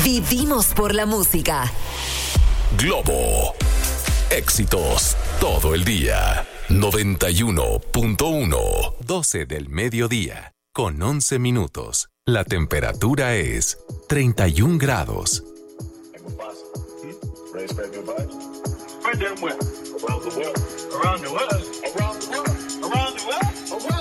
Vivimos por la música. Globo. Éxitos todo el día. 91.1. 12 del mediodía. Con 11 minutos. La temperatura es 31 grados. Around the world. Around the world. Around the world. Around the world. Around